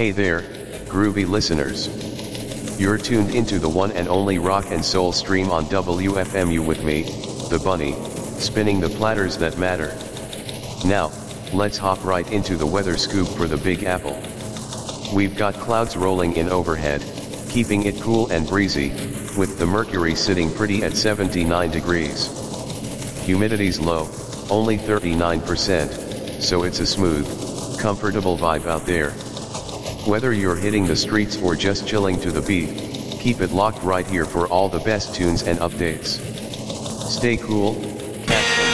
Hey there, groovy listeners. You're tuned into the one and only rock and soul stream on WFMU with me, the Bunny, spinning the platters that matter. Now, let's hop right into the weather scoop for the Big Apple. We've got clouds rolling in overhead, keeping it cool and breezy, with the mercury sitting pretty at 79 degrees. Humidity's low, only 39%, so it's a smooth, comfortable vibe out there. Whether you're hitting the streets or just chilling to the beat, keep it locked right here for all the best tunes and updates. Stay cool,